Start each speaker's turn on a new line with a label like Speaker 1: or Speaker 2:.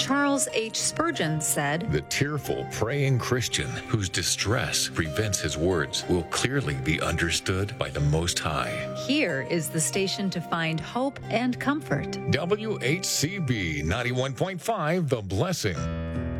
Speaker 1: Charles H. Spurgeon said,
Speaker 2: "The tearful, praying Christian whose distress prevents his words will clearly be understood by the Most High."
Speaker 1: Here is the station to find hope and comfort.
Speaker 2: WHCB 91.5 The Blessing.